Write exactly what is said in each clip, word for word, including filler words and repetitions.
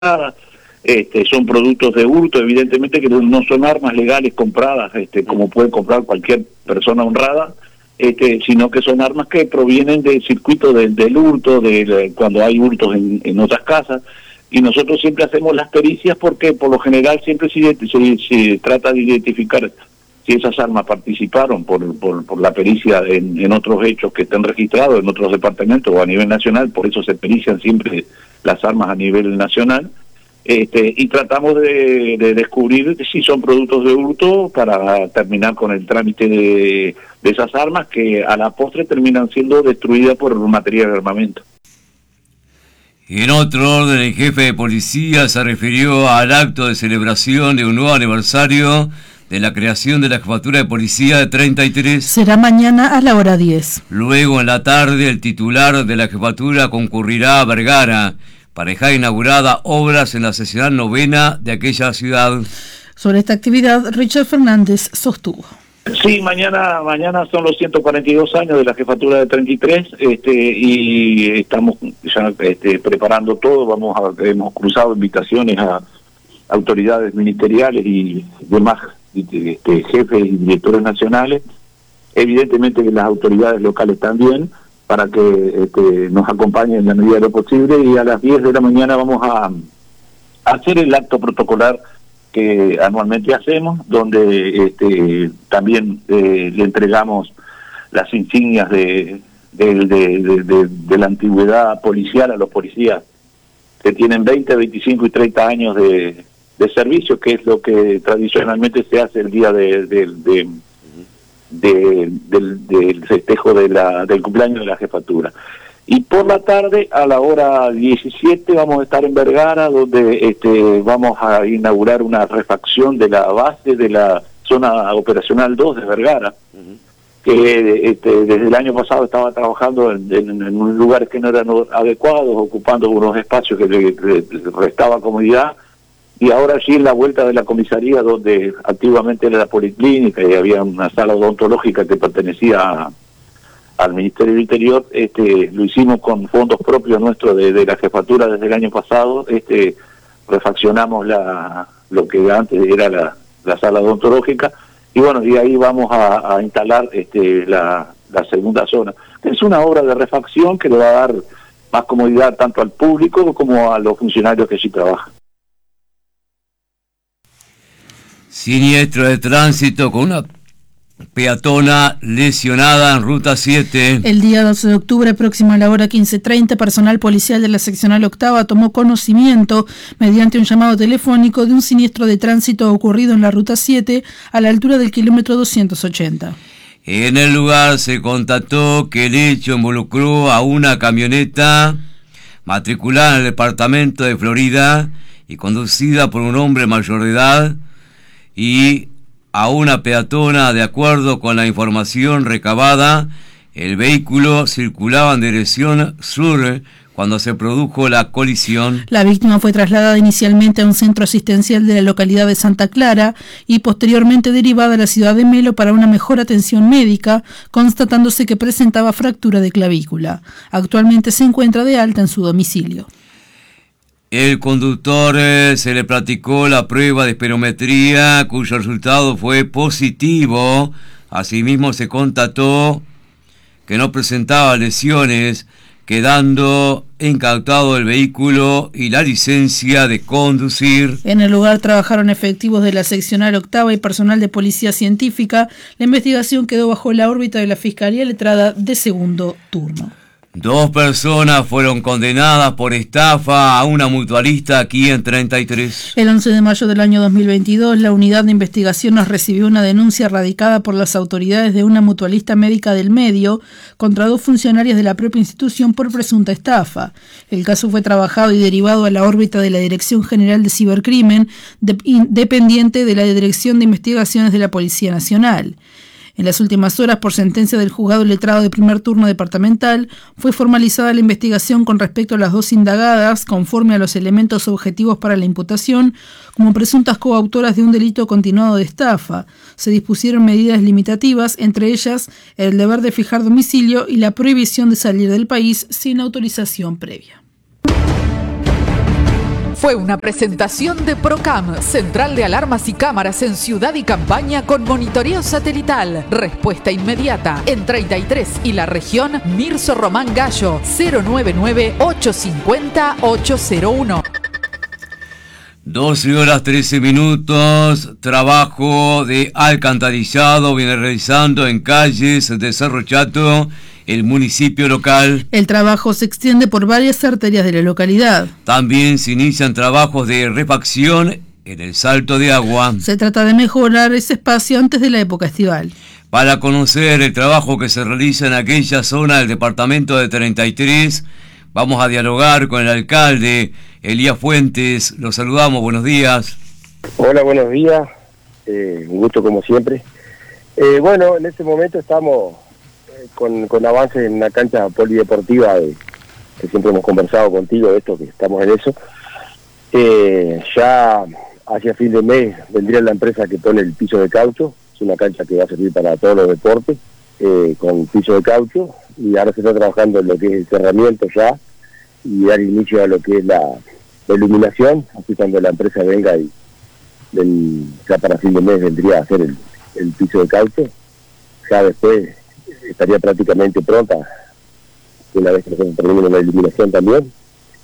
Este, son productos de hurto, evidentemente que no son armas legales compradas, este, como puede comprar cualquier persona honrada, este, sino que son armas que provienen del circuito de, del hurto, de, de cuando hay hurtos en, en otras casas, y nosotros siempre hacemos las pericias porque por lo general siempre se, se, se trata de identificar si esas armas participaron por, por, por la pericia en, en otros hechos que estén registrados en otros departamentos o a nivel nacional, por eso se perician siempre las armas a nivel nacional. Este, y tratamos de, de descubrir si son productos de hurto para terminar con el trámite de, de esas armas que a la postre terminan siendo destruidas por material de armamento. En otro orden, el jefe de policía se refirió al acto de celebración de un nuevo aniversario de la creación de la Jefatura de Policía de treinta y tres. Será mañana a la hora diez. Luego, en la tarde, el titular de la Jefatura concurrirá a Vergara para dejar inaugurada obras en la seccional novena de aquella ciudad. Sobre esta actividad, Richard Fernández sostuvo. Sí, mañana mañana son los ciento cuarenta y dos años de la Jefatura de treinta y tres, este, y estamos ya este, preparando todo. Vamos a, hemos cruzado invitaciones a autoridades ministeriales y demás este, jefes y directores nacionales, evidentemente que las autoridades locales también, para que este, nos acompañen en la medida de lo posible, y a las diez de la mañana vamos a, a hacer el acto protocolar que anualmente hacemos, donde este, también eh, le entregamos las insignias de, de, de, de, de, de la antigüedad policial a los policías que tienen veinte, veinticinco y treinta años de, de servicio, que es lo que tradicionalmente se hace el día de... de, de De, del, del festejo de la, del cumpleaños de la jefatura. Y por la tarde, a la hora diecisiete, vamos a estar en Vergara, donde este, vamos a inaugurar una refacción de la base de la zona operacional dos de Vergara, uh-huh. que este, desde el año pasado estaba trabajando en, en, en unos lugares que no eran adecuados, ocupando unos espacios que le, le restaba comodidad. Y ahora sí, en la vuelta de la comisaría, donde antiguamente era la policlínica y había una sala odontológica que pertenecía a, al Ministerio del Interior, este, lo hicimos con fondos propios nuestros de, de la jefatura desde el año pasado. Este, refaccionamos la, lo que antes era la, la sala odontológica, y bueno, y ahí vamos a, a instalar este, la, la segunda zona. Es una obra de refacción que le va a dar más comodidad tanto al público como a los funcionarios que allí trabajan. Siniestro de tránsito con una peatona lesionada en Ruta siete. El día doce de octubre, próximo a la hora quince treinta, personal policial de la seccional octava tomó conocimiento, mediante un llamado telefónico, de un siniestro de tránsito ocurrido en la Ruta siete, a la altura del kilómetro doscientos ochenta. En el lugar se constató que el hecho involucró a una camioneta matriculada en el departamento de Florida y conducida por un hombre mayor de edad, y a una peatona. De acuerdo con la información recabada, el vehículo circulaba en dirección sur cuando se produjo la colisión. La víctima fue trasladada inicialmente a un centro asistencial de la localidad de Santa Clara y posteriormente derivada a la ciudad de Melo para una mejor atención médica, constatándose que presentaba fractura de clavícula. Actualmente se encuentra de alta en su domicilio. El conductor eh, se le practicó la prueba de espirometría, cuyo resultado fue positivo. Asimismo, se constató que no presentaba lesiones, quedando incautado el vehículo y la licencia de conducir. En el lugar trabajaron efectivos de la seccional octava y personal de policía científica. La investigación quedó bajo la órbita de la Fiscalía Letrada de segundo turno. Dos personas fueron condenadas por estafa a una mutualista aquí en treinta y tres. El once de mayo del año dos mil veintidós, la unidad de investigaciones recibió una denuncia radicada por las autoridades de una mutualista médica del medio contra dos funcionarias de la propia institución por presunta estafa. El caso fue trabajado y derivado a la órbita de la Dirección General de Cibercrimen, de, dependiente de la Dirección de Investigaciones de la Policía Nacional. En las últimas horas, por sentencia del juzgado letrado de primer turno departamental, fue formalizada la investigación con respecto a las dos indagadas, conforme a los elementos objetivos para la imputación, como presuntas coautoras de un delito continuado de estafa. Se dispusieron medidas limitativas, entre ellas el deber de fijar domicilio y la prohibición de salir del país sin autorización previa. Fue una presentación de Procam, Central de Alarmas y Cámaras en Ciudad y Campaña con monitoreo satelital. Respuesta inmediata. En treinta y tres y la región, Mirso Román Gallo, cero nueve nueve, ocho cinco cero, ocho cero uno. doce horas trece minutos, trabajo de alcantarillado viene realizando en calles de Cerro Chato el municipio local. El trabajo se extiende por varias arterias de la localidad. También se inician trabajos de refacción en el salto de agua. Se trata de mejorar ese espacio antes de la época estival. Para conocer el trabajo que se realiza en aquella zona del departamento de treinta y tres, vamos a dialogar con el alcalde Elías Fuentes. Los saludamos, buenos días. Hola, buenos días, eh, un gusto como siempre. Eh, bueno, en este momento estamos eh, con, con avances en una cancha polideportiva de, que siempre hemos conversado contigo de esto, que estamos en eso. Eh, ya hacia fin de mes vendría la empresa que pone el piso de caucho, es una cancha que va a servir para todos los deportes, eh, con piso de caucho, y ahora se está trabajando en lo que es el cerramiento ya, y dar inicio a lo que es la, la iluminación, así cuando la empresa venga y del, ya para fin de mes vendría a hacer el, el piso de caucho, ya después estaría prácticamente pronta, una vez que nosotros terminemos la iluminación también,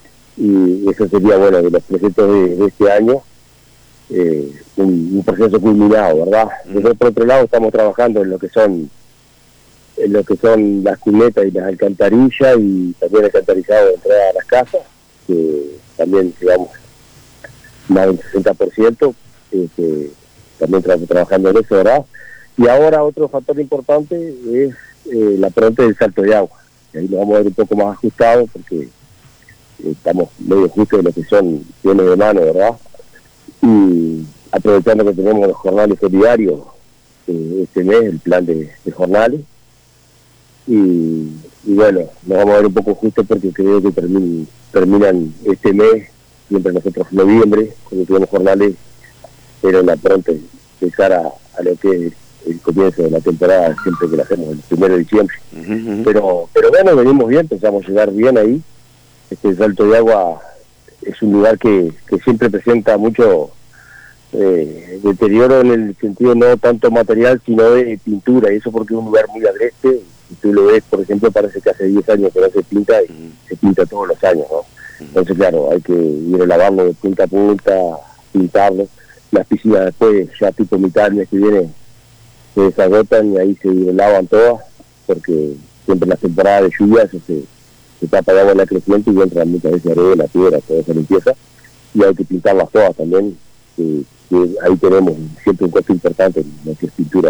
y eso sería, bueno, de los proyectos de, de este año, eh, un, un proceso culminado, ¿verdad? Nosotros, por otro lado, estamos trabajando en lo que son en lo que son las cunetas y las alcantarillas, y también alcantarizado de entrada a las casas, que también llevamos más del sesenta por ciento, este, también tra- trabajando en eso, ¿verdad? Y ahora otro factor importante es eh, la pronta del salto de agua, y ahí nos vamos a ver un poco más ajustados, porque eh, estamos medio justos de lo que son bienes de mano, ¿verdad? Y aprovechando que tenemos los jornales solidarios eh, este mes, el plan de, de jornales, Y, y bueno, nos vamos a ver un poco justo porque creo que termin, terminan este mes, siempre nosotros en noviembre, cuando tenemos jornales, pero la pronta de cara a lo que es el comienzo de la temporada, siempre que lo hacemos el primero de diciembre. Uh-huh. Pero pero bueno, venimos bien, pensamos llegar bien ahí. Este salto de agua es un lugar que, que siempre presenta mucho eh, deterioro en el sentido no tanto material, sino de pintura, y eso porque es un lugar muy agreste. Si tú lo ves, por ejemplo, parece que hace diez años que no se pinta, y mm. se pinta todos los años, ¿no? Mm. Entonces, claro, hay que ir a lavarlo de punta a punta, pintarlo. Las piscinas después, ya tipo mitad del mes que viene, se desagotan y ahí se lavan todas, porque siempre en las temporadas de lluvia eso se, se tapa de agua en la creciente y entra muchas veces arena, piedra, toda esa limpieza, y hay que pintarlas todas también, que, que ahí tenemos siempre un costo importante en lo que es pintura.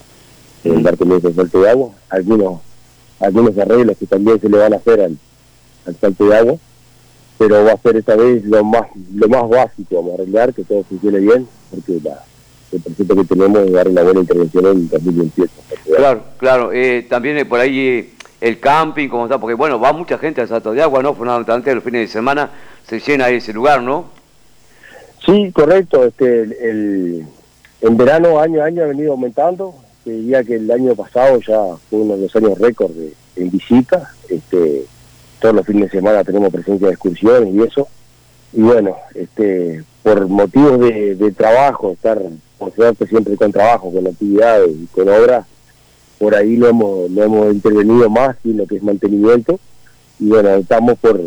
En dar comienzo al salto de agua, algunos algunos arreglos que también se le van a hacer al, al salto de agua, pero va a ser esta vez lo más lo más básico, vamos a arreglar, que todo funcione bien, porque la, el proyecto que tenemos es dar una buena intervención en dos mil veintiocho. Claro, claro, eh, también eh, por ahí eh, el camping, ¿cómo está? Porque bueno, va mucha gente al salto de agua, ¿no? Fundamentalmente los fines de semana se llena ese lugar, ¿no? Sí, correcto, este el, el en verano año a año ha venido aumentando. Diría que el año pasado ya fue uno de los años récord de, en visita, este, todos los fines de semana tenemos presencia de excursiones y eso, y bueno, este, por motivos de, de trabajo, estar por suerte siempre con trabajo, con actividades y con obras, por ahí lo hemos, lo hemos intervenido más en lo que es mantenimiento, y bueno, estamos por,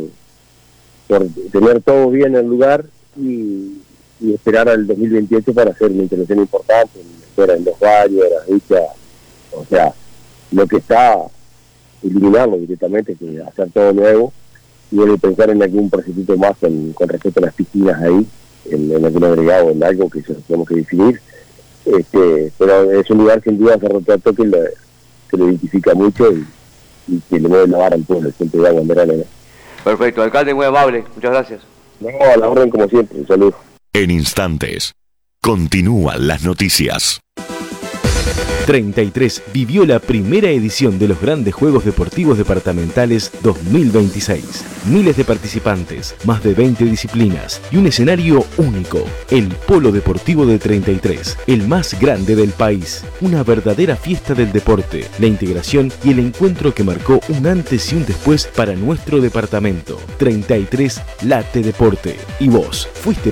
por tener todo bien en el lugar y, y esperar al dos mil veintiocho para hacer una intervención importante, fuera en los baños, las duchas, o sea, lo que está, eliminarlo directamente, que hacer todo nuevo, y bueno, pensar en algún proyecto más con, con respecto a las piscinas ahí, en, en algún agregado, en algo que eso tenemos que definir, este, pero es un lugar sin duda Cerro Chato que lo, que lo identifica mucho y, y que le mueve lavar al pueblo, siempre de agua en verano, ¿no? Perfecto, alcalde, muy amable, muchas gracias. No, a la orden como siempre, un saludo. En instantes, continúan las noticias. treinta y tres vivió la primera edición de los Grandes Juegos Deportivos Departamentales dos mil veintiséis. Miles de participantes, más de veinte disciplinas y un escenario único. El Polo Deportivo de treinta y tres, el más grande del país. Una verdadera fiesta del deporte, la integración y el encuentro que marcó un antes y un después para nuestro departamento. treinta y tres Late Deporte. ¿Y vos fuiste